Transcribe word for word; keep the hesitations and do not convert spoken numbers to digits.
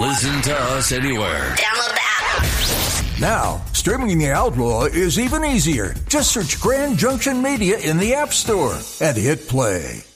Listen to us anywhere. Download the app. Now, streaming The Outlaw is even easier. Just search Grand Junction Media in the App Store and hit play.